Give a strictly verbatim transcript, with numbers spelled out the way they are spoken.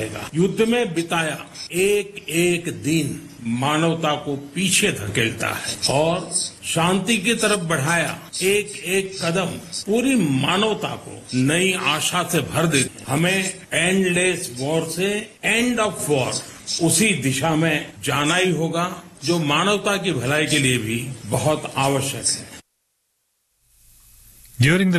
रहेगा। युद्ध में बिताया एक एक दिन मानवता को पीछे धकेलता है और शांति की तरफ बढ़ाया एक एक कदम पूरी मानवता को नई आशा से भर देती। हमें एंडलेस वॉर से एंड ऑफ वॉर उसी दिशा में जाना ही होगा जो मानवता की भलाई के लिए भी बहुत आवश्यक है। During the